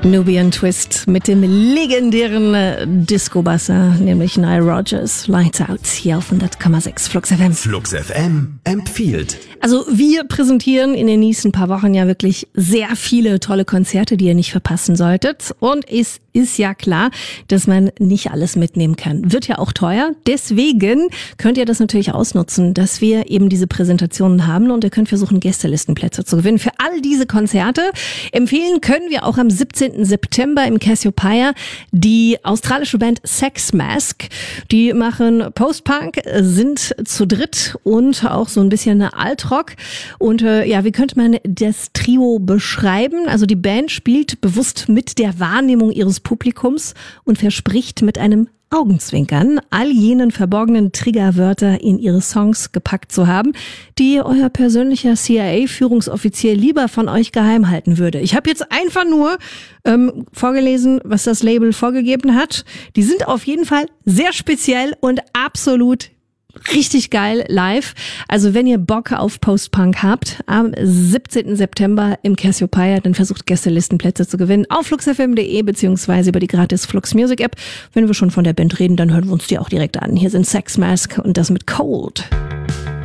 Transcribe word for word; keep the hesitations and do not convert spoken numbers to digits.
Nubian Twist mit dem legendären Disco-Basser, nämlich Nile Rodgers. Lights Out hier auf hundert Komma sechs Flux F M. Flux F M empfiehlt. Also wir präsentieren in den nächsten paar Wochen ja wirklich sehr viele tolle Konzerte, die ihr nicht verpassen solltet. Und es ist ja klar, dass man nicht alles mitnehmen kann. Wird ja auch teuer. Deswegen könnt ihr das natürlich ausnutzen, dass wir eben diese Präsentationen haben und ihr könnt versuchen, Gästelistenplätze zu gewinnen. Für all diese Konzerte empfehlen können wir auch am siebzehnten September im Cassiopeia die australische Band Sex Mask. Die machen Post-Punk, sind zu dritt und auch so ein bisschen Alt-Rock. Und äh, ja, wie könnte man das Trio beschreiben? Also die Band spielt bewusst mit der Wahrnehmung ihres Publikums und verspricht mit einem Augenzwinkern all jenen verborgenen Triggerwörter in ihre Songs gepackt zu haben, die euer persönlicher C I A-Führungsoffizier lieber von euch geheim halten würde. Ich habe jetzt einfach nur ähm, vorgelesen, was das Label vorgegeben hat. Die sind auf jeden Fall sehr speziell und absolut richtig geil live. Also wenn ihr Bock auf Post-Punk habt, am siebzehnten September im Cassiopeia, dann versucht Gästelistenplätze zu gewinnen auf fluxfm punkt de beziehungsweise über die gratis Flux Music App. Wenn wir schon von der Band reden, dann hören wir uns die auch direkt an. Hier sind Sex Mask und das mit Cold.